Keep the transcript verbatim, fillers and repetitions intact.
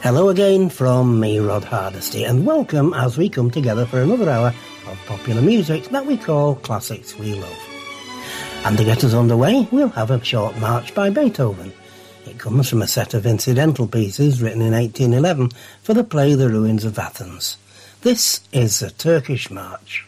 Hello again from me, Rod Hardesty, and welcome as we come together for another hour of popular music that we call Classics We Love. And to get us underway, we'll have a short march by Beethoven. It comes from a set of incidental pieces written in eighteen eleven for the play The Ruins of Athens. This is the Turkish March.